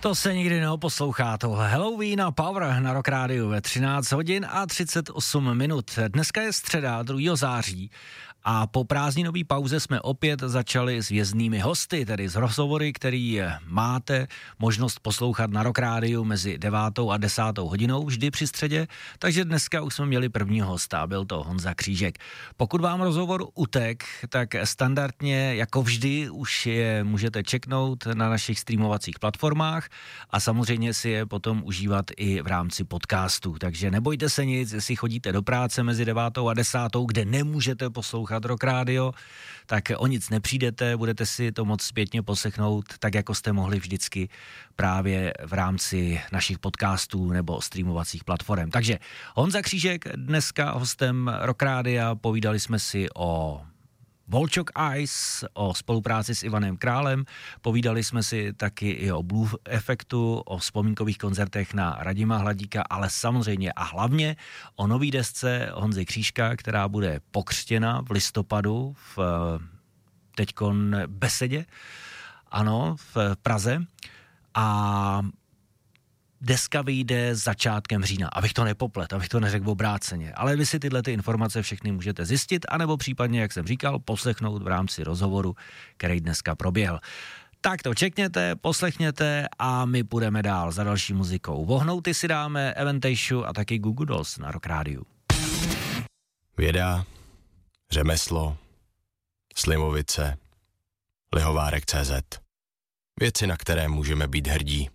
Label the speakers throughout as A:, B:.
A: To se nikdy neoposlouchá, tohle Halloween a Power na Rock Rádiu ve 13 hodin a 38 minut. Dneska je středa 2. září a po prázdninové pauze jsme opět začali s věznými hosty, tedy s rozhovory, který máte možnost poslouchat na Rock Rádiu mezi 9. a 10. hodinou vždy při středě, takže dneska už jsme měli prvního hosta a byl to Honza Křížek. Pokud vám rozhovor utek, tak standardně jako vždy už je můžete čeknout na našich streamovacích platformách a samozřejmě si je potom užívat i v rámci podcastu. Takže nebojte se nic, jestli chodíte do práce mezi 9. a 10., kde nemůžete poslouchat Rock Radio, tak o nic nepřijdete, budete si to moct zpětně poslechnout, tak jako jste mohli vždycky právě v rámci našich podcastů nebo streamovacích platform. Takže Honza Křížek dneska hostem Rock Rádia, povídali jsme si o Volčok Ice, o spolupráci s Ivanem Králem, povídali jsme si taky i o Blue Effectu, o vzpomínkových koncertech na Radima Hladíka, ale samozřejmě a hlavně o nový desce Honzy Křížka, která bude pokřtěna v listopadu v teďkon Besedě, ano, v Praze, a deska vyjde začátkem října, abych to nepoplet, abych to neřekl obráceně. Ale vy si tyhle ty informace všechny můžete zjistit, anebo případně, jak jsem říkal, poslechnout v rámci rozhovoru, který dneska proběhl. Tak to čekněte, poslechněte a my půjdeme dál za další muzikou. Vohnouty si dáme Eventation a taky Goo Goo Dolls na Rock Rádiu.
B: Věda, řemeslo, Slimovice, Lihovárek.cz. Věci, na které můžeme být hrdí.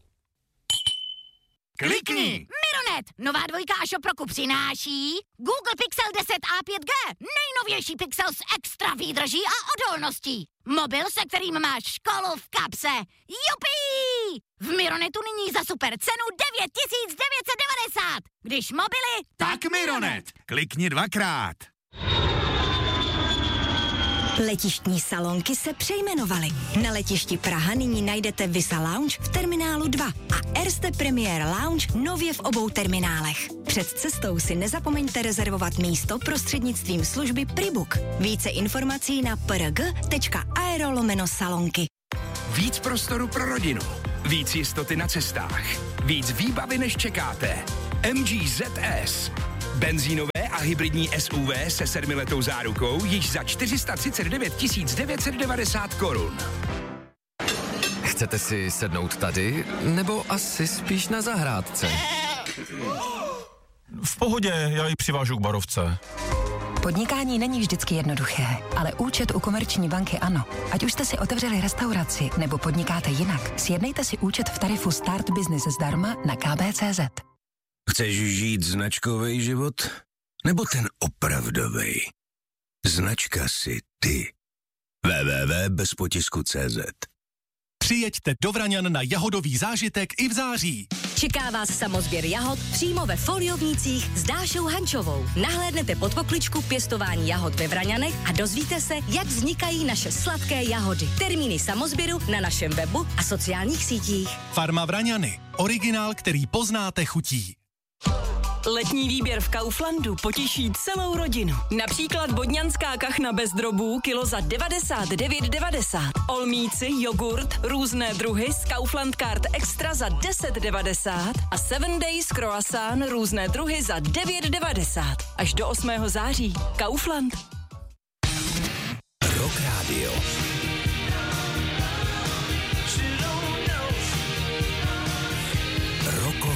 C: Klikni! Mironet! Nová dvojka a Šoproku přináší Google Pixel 10 a 5G. Nejnovější Pixel s extra výdrží a odolností. Mobil, se kterým máš školu v kapse. Jupí! V Mironetu nyní za super cenu 9990. Když mobily,
D: tak Mironet! Klikni 2krát.
E: Letištní salonky se přejmenovaly. Na letišti Praha nyní najdete Visa Lounge v terminálu 2 a Erste Premier Lounge nově v obou terminálech. Před cestou si nezapomeňte rezervovat místo prostřednictvím služby Pribook. Více informací na prg.aero/salonky.
D: Víc prostoru pro rodinu, víc jistoty na cestách, víc výbavy než čekáte. MG ZS. Benzínové a hybridní SUV se 7letou zárukou již za 439 990 korun.
F: Chcete si sednout tady, nebo asi spíš na zahrádce?
G: V pohodě, já ji přivážu k barovce.
H: Podnikání není vždycky jednoduché, ale účet u Komerční banky ano. Ať už jste si otevřeli restauraci nebo podnikáte jinak, sjednejte si účet v tarifu Start Business zdarma na kb.cz.
I: Chceš žít značkový život? Nebo ten opravdovej? Značka si ty. www.bezpotisku.cz.
J: Přijeďte do Vraňan na jahodový zážitek i v září.
E: Čeká vás samozběr jahod přímo ve Foliovnících s Dášou Hančovou. Nahlédnete pod pokličku pěstování jahod ve Vraňanech a dozvíte se, jak vznikají naše sladké jahody. Termíny samozběru na našem webu a sociálních sítích.
J: Farma Vraňany. Originál, který poznáte chutí.
K: Letní výběr v Kauflandu potěší celou rodinu. Například bodňanská kachna bez drobů kilo za 99,90. Olmíci, jogurt, různé druhy z Kaufland Card Extra za 10,90 a 7 Days croissant různé druhy za 9,90. Až do 8. září. Kaufland.